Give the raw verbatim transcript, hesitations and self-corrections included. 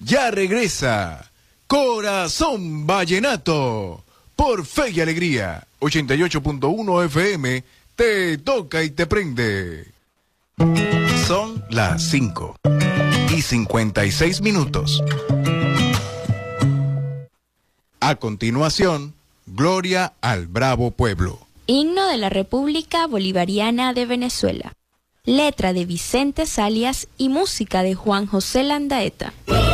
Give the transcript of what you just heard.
ya regresa Corazón Vallenato por Fe y Alegría. ochenta y ocho punto uno F M, te toca y te prende. Son las cinco y cincuenta y seis minutos. A continuación, Gloria al Bravo Pueblo. Himno de la República Bolivariana de Venezuela. Letra de Vicente Salias y música de Juan José Landaeta.